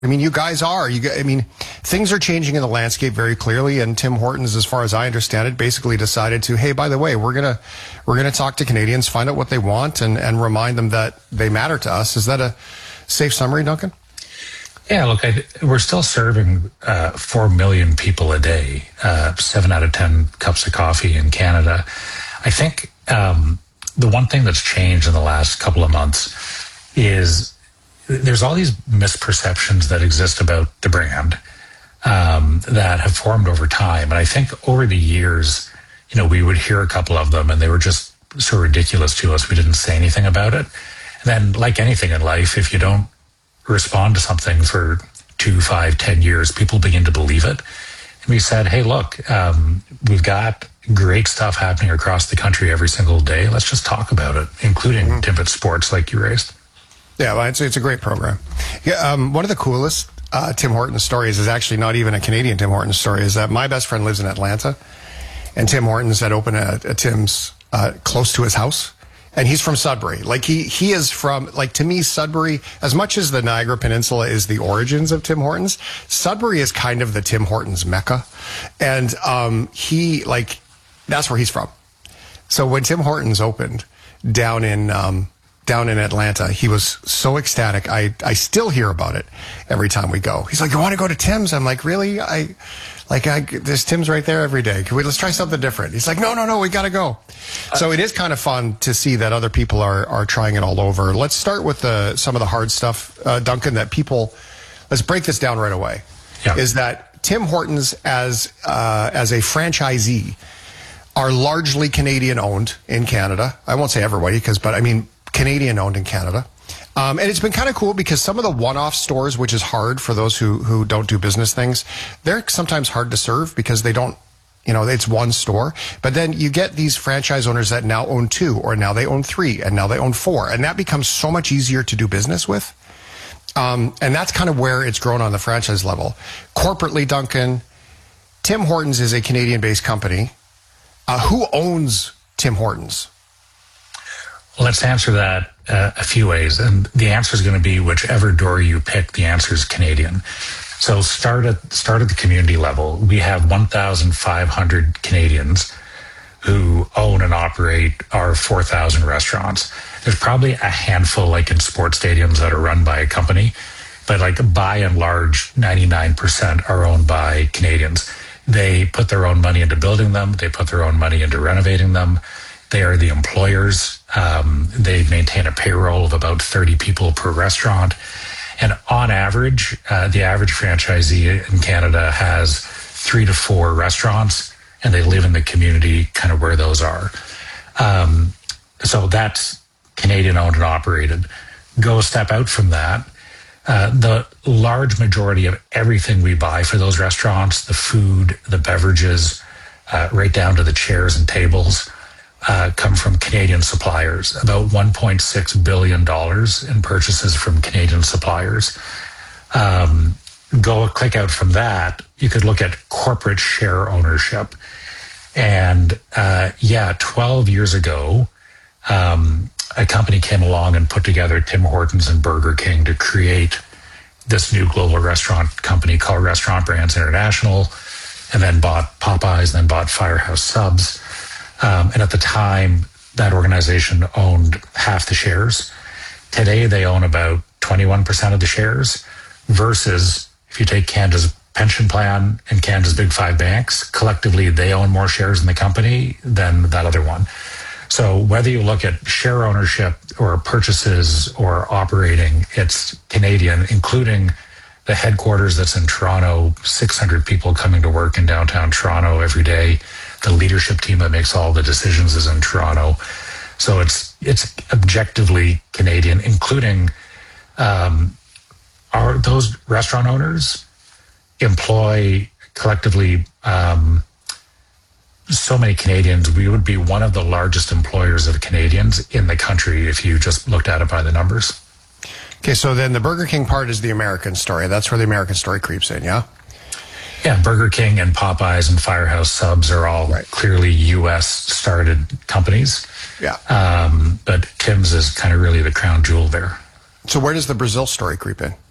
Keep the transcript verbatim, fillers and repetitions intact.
I mean, you guys are. You. I mean, things are changing in the landscape very clearly, and Tim Hortons, as far as I understand it, basically decided to, hey, by the way, we're gonna we're gonna talk to Canadians, find out what they want, and and remind them that they matter to us. Is that a safe summary, Duncan? Yeah, look, I, we're still serving uh, four million people a day, uh, seven out of ten cups of coffee in Canada. I think um, the one thing that's changed in the last couple of months is there's all these misperceptions that exist about the brand um, that have formed over time. And I think over the years, you know, we would hear a couple of them and they were just so ridiculous to us. We didn't say anything about it. And then, like anything in life, if you don't respond to something for two, five, ten years, people begin to believe it. And we said, hey, look, um, we've got great stuff happening across the country every single day. Let's just talk about it, including mm-hmm. Timbit Sports, like you raised. Yeah, well, it's, it's a great program. Yeah, um, one of the coolest uh, Tim Hortons stories is actually not even a Canadian Tim Hortons story, is that my best friend lives in Atlanta, and Tim Hortons had opened a, a Tim's uh, close to his house. And he's from Sudbury. Like, he, he is from, like, to me, Sudbury, as much as the Niagara Peninsula is the origins of Tim Hortons, Sudbury is kind of the Tim Hortons mecca. And um, he, like, that's where he's from. So when Tim Hortons opened down in um, down in Atlanta, he was so ecstatic. I, I still hear about it every time we go. He's like, you want to go to Tim's? I'm like, really? I... Like, I, there's Tim's right there every day. Can we, let's try something different. He's like, no, no, no, we got to go. So it is kind of fun to see that other people are, are trying it all over. Let's start with the, some of the hard stuff, uh, Duncan, that people, let's break this down right away. Yeah. Is that Tim Hortons as, uh, as a franchisee are largely Canadian owned in Canada. I won't say everybody, because, but I mean, Canadian owned in Canada. Um, and it's been kind of cool because some of the one-off stores, which is hard for those who, who don't do business things, they're sometimes hard to serve because they don't, you know, it's one store. But then you get these franchise owners that now own two, or now they own three, and now they own four. And that becomes so much easier to do business with. Um, and that's kind of where it's grown on the franchise level. Corporately, Duncan, Tim Hortons is a Canadian-based company. Uh, who owns Tim Hortons? Let's answer that uh, a few ways. And the answer is going to be whichever door you pick, the answer is Canadian. So start at, start at the community level. We have one thousand five hundred Canadians who own and operate our four thousand restaurants. There's probably a handful, like in sports stadiums, that are run by a company. But like by and large, ninety-nine percent are owned by Canadians. They put their own money into building them. They put their own money into renovating them. They are the employers. Um, they maintain a payroll of about thirty people per restaurant. And on average, uh, the average franchisee in Canada has three to four restaurants, and they live in the community kind of where those are. Um, so that's Canadian owned and operated. Go a step out from that. Uh, the large majority of everything we buy for those restaurants, the food, the beverages, uh, right down to the chairs and tables, Uh, come from Canadian suppliers. About one point six billion dollars in purchases from Canadian suppliers. Um, go a click out from that, you could look at corporate share ownership. And uh, yeah, twelve years ago, um, a company came along and put together Tim Hortons and Burger King to create this new global restaurant company called Restaurant Brands International, and then bought Popeyes, and then bought Firehouse Subs. Um, and at the time, that organization owned half the shares. Today, they own about twenty-one percent of the shares, versus if you take Canada's pension plan and Canada's big five banks, collectively, they own more shares in the company than that other one. So whether you look at share ownership or purchases or operating, it's Canadian, including the headquarters that's in Toronto, six hundred people coming to work in downtown Toronto every day. The leadership team that makes all the decisions is in Toronto. So it's it's objectively Canadian, including um, our those restaurant owners employ collectively um, so many Canadians. We would be one of the largest employers of Canadians in the country if you just looked at it by the numbers. Okay, so then the Burger King part is the American story. That's where the American story creeps in, yeah? Yeah, Burger King and Popeyes and Firehouse Subs are all right. Clearly U S-started companies. Yeah. Um, but Tim's is kind of really the crown jewel there. So where does the Brazil story creep in?